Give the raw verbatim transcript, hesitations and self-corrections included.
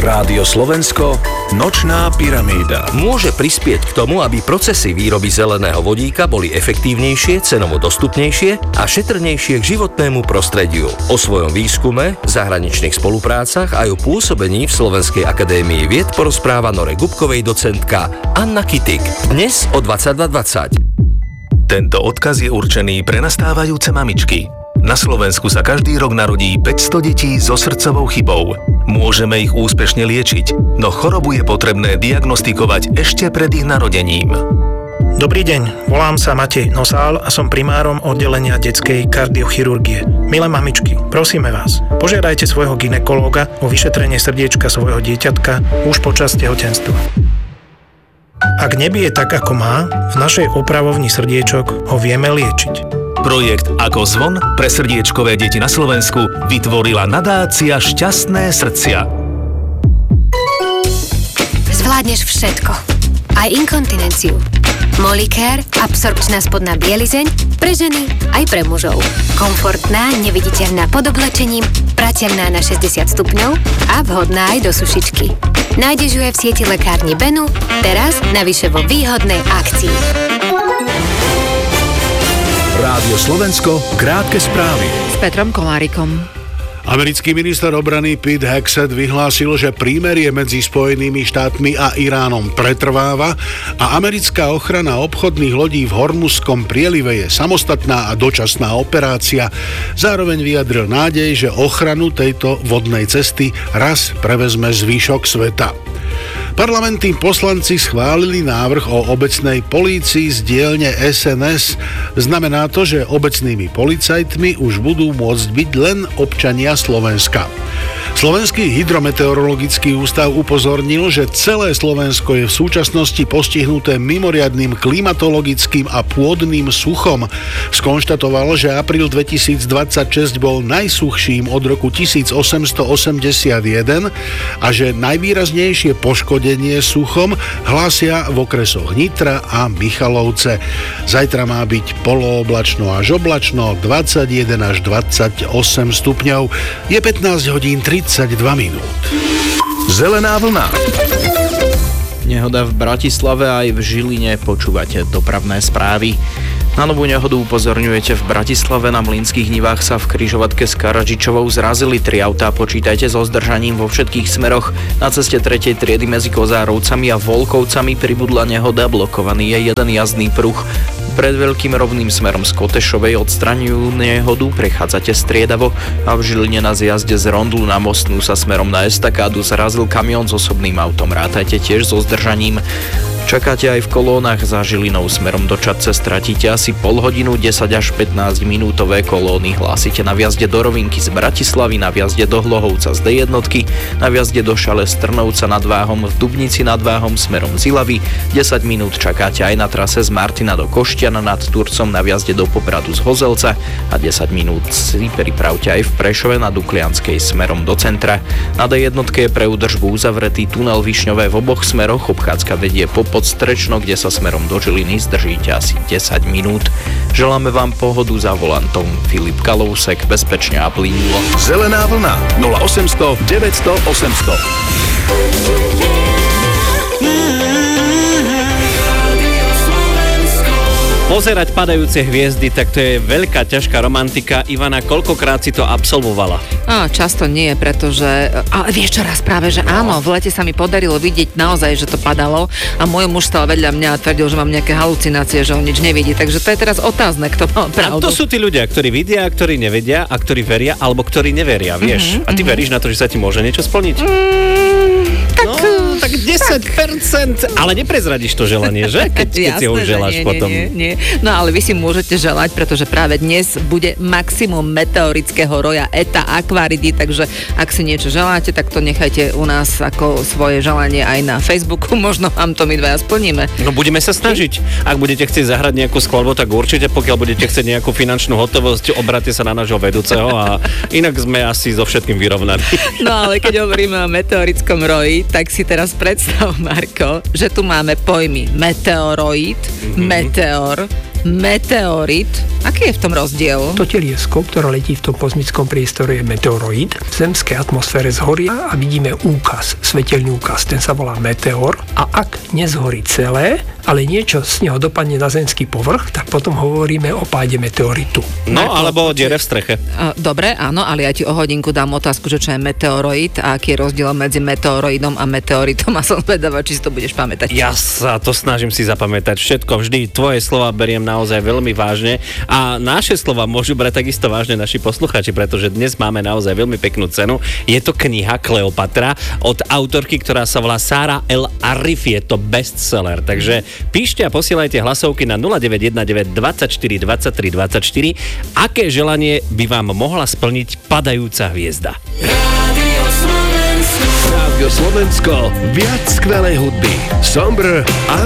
Rádio Slovensko, nočná pyramída. Môže prispieť k tomu, aby procesy výroby zeleného vodíka boli efektívnejšie, cenovo dostupnejšie a šetrnejšie k životnému prostrediu. O svojom výskume, zahraničných spoluprácach a o pôsobení v Slovenskej akadémii vied porozpráva Nore Gubkovej docentka Anna Kitik. Dnes o dvadsaťdva dvadsať. Tento odkaz je určený pre nastávajúce mamičky. Na Slovensku sa každý rok narodí päťsto detí so srdcovou chybou. Môžeme ich úspešne liečiť, no chorobu je potrebné diagnostikovať ešte pred ich narodením. Dobrý deň, volám sa Matej Nosál a som primárom oddelenia detskej kardiochirurgie. Milé mamičky, prosíme vás, požiadajte svojho gynekológa o vyšetrenie srdiečka svojho dieťatka už počas tehotenstva. Ak nebije tak, ako má, v našej opravovni srdiečok ho vieme liečiť. Projekt Ako zvon pre srdiečkové deti na Slovensku vytvorila nadácia Šťastné srdcia. Zvládneš všetko. Aj inkontinenciu. Molicare, absorpčná spodná bielizeň, pre ženy aj pre mužov. Komfortná, neviditeľná pod oblečením, prateľná na šesťdesiat stupňov a vhodná aj do sušičky. Nájdeš ju aj v sieti lekárni Benu, teraz navyše vo výhodnej akcii. Rádio Slovensko, krátke správy. S Petrom Kolárikom. Americký minister obrany Pete Hegseth vyhlásil, že prímerie medzi Spojenými štátmi a Iránom pretrváva a americká ochrana obchodných lodí v Hormuzskom prielive je samostatná a dočasná operácia. Zároveň vyjadril nádej, že ochranu tejto vodnej cesty raz prevezme zvyšok sveta. Parlamentní poslanci schválili návrh o obecnej polícii z dielne es en es. Znamená to, že obecnými policajtmi už budú môcť byť len občania Slovenska. Slovenský hydrometeorologický ústav upozornil, že celé Slovensko je v súčasnosti postihnuté mimoriadnym klimatologickým a pôdnym suchom. Skonštatoval, že apríl dvetisícdvadsaťšesť bol najsuchším od roku tisícosemstoosemdesiatjeden a že najvýraznejšie poškodenie suchom hlásia v okresoch Nitra a Michalovce. Zajtra má byť polooblačno až oblačno, dvadsaťjeden až dvadsaťosem stupňov. Je pätnásť hodín tridsaťdva minút. Zelená vlna. Nehoda v Bratislave aj v Žiline, počúvate dopravné správy. Na novú nehodu upozorňujete v Bratislave. Na Mlynských nivách sa v križovatke s Karadžičovou zrazili tri autá, počítajte so zdržaním vo všetkých smeroch. Na ceste tretej triedy medzi Kozárovcami a Volkovcami pribudla nehoda, blokovaný je jeden jazdný pruh. Pred Veľkým rovným smerom z Kotešovej odstraňujú nehodu, prechádzate striedavo a v Žiline na zjazde z Rondlu na Mostnú sa smerom na estakádu zrazil kamión s osobným autom. Rátajte tiež so zdržaním. Čakáte aj v kolónach za Žilinou smerom do Čadce, stratíte asi pol hodinu, desať až pätnásť minútové kolóny. Hlásite na vjazde do Rovinky z Bratislavy, na vjazde do Hlohovca z dé jednotky, na vjazde do Šale z Trnovca nad Váhom, v Dubnici nad Váhom smerom z Ilavy. desať minút čakáte aj na trase z Martina do Koštiana nad Turcom, na vjazde do Popradu z Hozelca a desať minút si pripravte aj v Prešove na Duklianskej smerom do centra. Na dé jednotke je pre údržbu uzavretý tunel Višňové v oboch smeroch, obchádzka vedie po Podstrečno, kde sa smerom do Žiliny zdržíte asi desať minút. Želáme vám pohodu za volantom. Filip Kalousek, bezpečne a plynulo. Zelená vlna nula osemsto deväťsto osemsto. Pozerať padajúce hviezdy, tak to je veľká, ťažká romantika. Ivana, koľkokrát si to absolvovala? Á, často nie, pretože... Ale vieš čo, raz práve, že áno, v lete sa mi podarilo vidieť naozaj, že to padalo a môj muž stal vedľa mňa a tvrdil, že mám nejaké halucinácie, že on nič nevidí. Takže to je teraz otázne, kto mal pravdu. A to sú tí ľudia, ktorí vidia, ktorí nevedia a ktorí veria, alebo ktorí neveria, vieš. Mm-hmm, a ty mm-hmm. veríš na to, že sa ti môže niečo splniť? Mm, tak... No, tak desať percent, tak. Ale neprezradíš to želanie, že? Keď, keď Jasné, si ho želáš nie, potom. Nie, nie, nie. No ale vy si môžete želať, pretože práve dnes bude maximum meteorického roja Eta Aquaridy, takže ak si niečo želáte, tak to nechajte u nás ako svoje želanie aj na Facebooku, možno vám to my dvaja splníme. No budeme sa snažiť. Ak budete chcieť zahrať nejakú skladbu, tak určite, pokiaľ budete chcieť nejakú finančnú hotovosť, obráte sa na nášho vedúceho a inak sme asi so všetkým vyrovnaní. No ale keď hovoríme o meteorickom roji, tak si teraz predstav, Marko, že tu máme pojmy meteoroid, mm-hmm. meteor, meteorit. Aký je v tom rozdiel? To teliesko, ktoré letí v tom kozmickom priestore, je meteoroid. V zemskej atmosfére zhoria a vidíme úkaz, svetelný úkaz, ten sa volá meteor. A ak nezhorí celé, ale niečo z neho dopadne na zemský povrch, tak potom hovoríme o páde meteoritu. No, alebo o diere v streche. Dobre, áno, ale ja ti o hodinku dám otázku, že čo je meteoroid a aký je rozdiel medzi meteoroidom a meteoritom a som zvedavá, či si to budeš pamätať. Ja sa to snažím si zapamätať všetko, vždy tvoje slova beriem naozaj veľmi vážne a naše slova môžu brať takisto vážne naši posluchači, pretože dnes máme naozaj veľmi peknú cenu. Je to kniha Kleopatra od autorky, ktorá sa volá Sara El Arif, je to bestseller, takže píšte a posielajte hlasovky na nula deväť jeden deväť dvadsaťštyri dvadsaťtri dvadsaťštyri. Aké želanie by vám mohla splniť padajúca hviezda? Rádio Slovensko, viac skvelej hudby. Sombr a